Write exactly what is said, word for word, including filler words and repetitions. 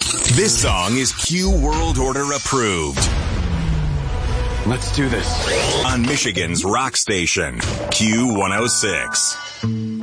This song is Q World Order approved. Let's do this. On Michigan's rock station, Q one oh six.